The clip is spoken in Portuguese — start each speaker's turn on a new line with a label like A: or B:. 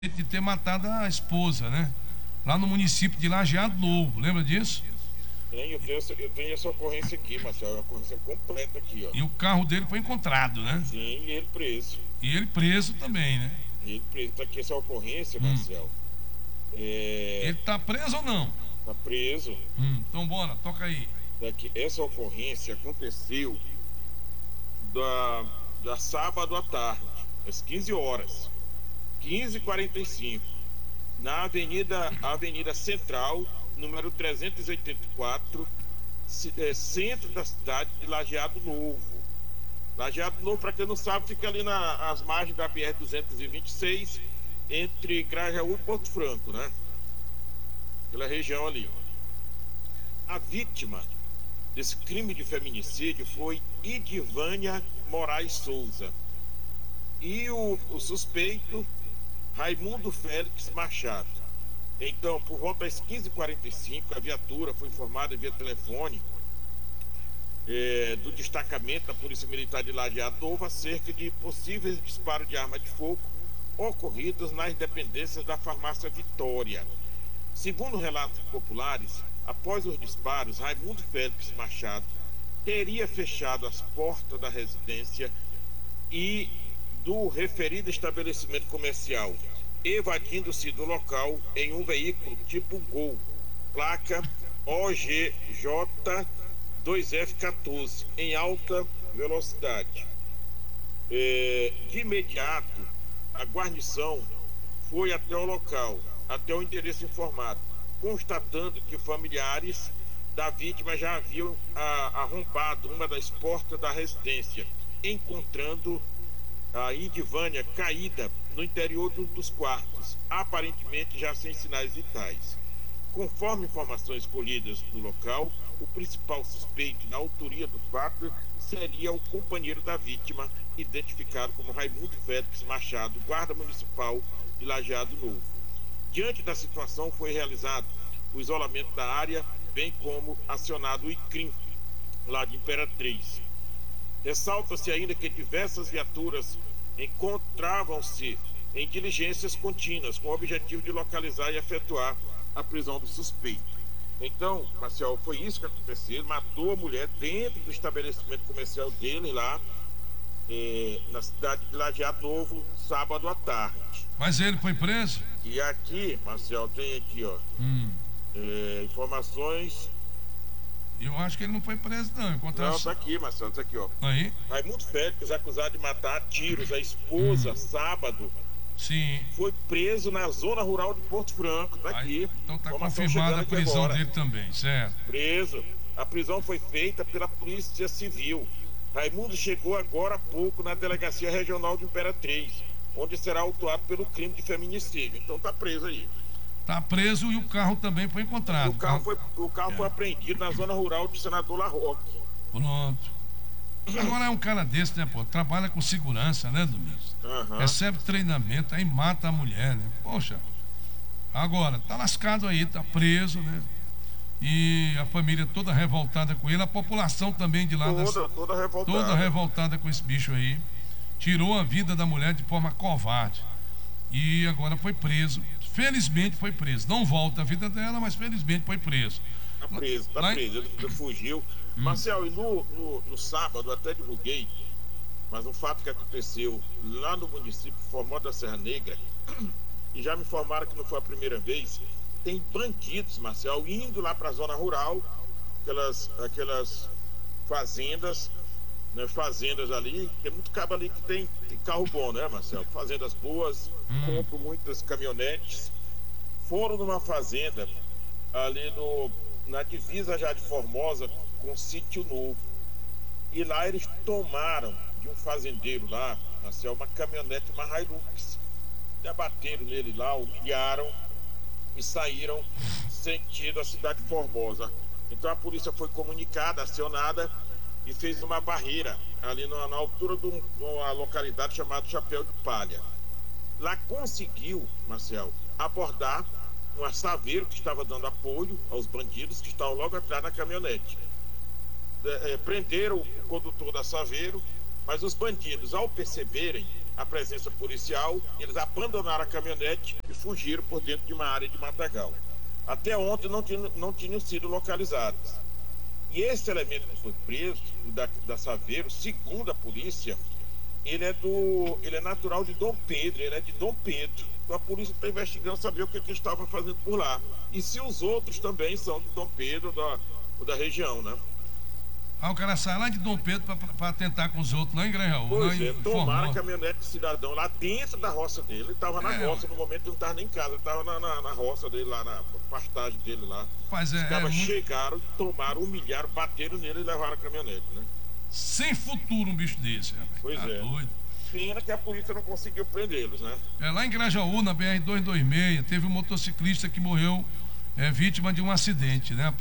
A: de ter matado a esposa, né? Lá no município de Lajeado Novo, lembra disso?
B: Eu tenho essa ocorrência aqui, Marcelo, é uma ocorrência completa aqui, ó.
A: E o carro dele foi encontrado, né?
B: Sim, e ele preso.
A: E ele preso também, né?
B: E ele preso. Tá aqui essa ocorrência,
A: Hum.
B: Marcelo. É,
A: Ele tá preso ou não?
B: tá preso.
A: Então bora, toca aí.
B: Daqui, essa ocorrência aconteceu da, da sábado à tarde, às 15 horas, 15h45, na Avenida Central, número 384, centro da cidade de Lajeado Novo. Lajeado Novo, para quem não sabe, fica ali nas margens da BR-226, entre Grajaú e Porto Franco, né? Pela região ali. A vítima desse crime de feminicídio foi Idivânia Moraes Souza. E o suspeito, Raimundo Félix Machado. Então, por volta das 15h45, a viatura foi informada via telefone do destacamento da Polícia Militar de Lajeado Novo acerca de possíveis disparos de arma de fogo ocorridos nas dependências da farmácia Vitória. Segundo relatos populares, após os disparos, Raimundo Félix Machado teria fechado as portas da residência e do referido estabelecimento comercial, evadindo-se do local em um veículo tipo Gol, placa OGJ 2F14, em alta velocidade. De imediato, a guarnição foi até o local, até o endereço informado, constatando que familiares da vítima já haviam arrombado uma das portas da residência, encontrando a Idivânia caída no interior dos quartos, aparentemente já sem sinais vitais. Conforme informações colhidas do local, o principal suspeito na autoria do fato seria o companheiro da vítima, identificado como Raimundo Félix Machado, guarda municipal de Lajeado Novo. Diante da situação, foi realizado o isolamento da área, bem como acionado o ICRIM, lá de Imperatriz. Ressalta-se ainda que diversas viaturas encontravam-se em diligências contínuas, com o objetivo de localizar e efetuar a prisão do suspeito. Então, Marcel, foi isso que aconteceu. Matou a mulher dentro do estabelecimento comercial dele lá, na cidade de Lajeado Novo, sábado à tarde.
A: Mas ele foi preso?
B: E aqui, Marcel, tem aqui, ó, informações.
A: Eu acho que ele não foi preso, não.
B: Não, tá aqui, Marcelo, tá aqui, ó.
A: Aí?
B: Raimundo Félix, acusado de matar a tiros a esposa, sábado.
A: Sim.
B: Foi preso na zona rural de Porto Franco, tá aqui.
A: Então tá
B: Informação
A: confirmada a
B: chegando aqui
A: prisão
B: agora.
A: dele também, certo?
B: Preso. A prisão foi feita pela Polícia Civil. Raimundo chegou agora há pouco na Delegacia Regional de Imperatriz, onde será autuado pelo crime de feminicídio. Então tá preso aí.
A: Tá preso e o carro também foi encontrado.
B: O carro foi apreendido na zona rural de Senador La Roque.
A: Pronto. Agora é um cara desse, né, pô? Trabalha com segurança, né, Domingos? Recebe treinamento, aí mata a mulher, né? Poxa. Agora, tá lascado aí, tá preso, né? E a família toda revoltada com ele, a população também de lá
B: toda revoltada.
A: Toda revoltada com esse bicho aí. Tirou a vida da mulher de forma covarde. E agora foi preso. Felizmente foi preso. Não volta a vida dela, mas felizmente foi preso.
B: Tá preso. Ele fugiu. Marcel, e no sábado eu até divulguei, mas um fato que aconteceu lá no município Formosa da Serra Negra, e já me informaram que não foi a primeira vez, tem bandidos, Marcel, indo lá para a zona rural, aquelas fazendas, né, fazendas ali, tem muito cabo ali que tem carro bom, né, Marcel? Fazendas boas, compram muitas caminhonetes. Foram numa fazenda ali na divisa já de Formosa com Sítio Novo. E lá eles tomaram de um fazendeiro lá, Marcel, uma caminhonete, uma Hilux. Abateram nele lá, humilharam e saíram sentido a cidade de Formosa. Então a polícia foi comunicada, acionada, e fez uma barreira ali na altura de uma localidade chamada Chapéu de Palha. Lá conseguiu, Marcel, abordar um saveiro que estava dando apoio aos bandidos que estavam logo atrás na caminhonete. Prenderam o condutor da saveiro, mas os bandidos, ao perceberem a presença policial, eles abandonaram a caminhonete e fugiram por dentro de uma área de matagal. Até ontem não tinham sido localizados. E esse elemento que foi preso, da Saveiro, segundo a polícia, ele é natural de Dom Pedro, ele é de Dom Pedro. Então a polícia está investigando saber o que eles estavam fazendo por lá. E se os outros também são de Dom Pedro, da região, né?
A: O cara sai lá de Dom Pedro para tentar com os outros lá em Grajaú.
B: Pois é, tomaram a caminhonete do cidadão lá dentro da roça dele. Ele estava na roça, no momento ele não estava nem em casa, ele estava na roça dele lá, na pastagem dele lá.
A: Mas
B: os caras chegaram, tomaram, humilharam, bateram nele e levaram a caminhonete, né?
A: Sem futuro um bicho desse, rapaz.
B: Pois é.
A: Doido.
B: Pena que a polícia não conseguiu prendê-los, né?
A: Lá em Grajaú, na BR-226, teve um motociclista que morreu vítima de um acidente, né?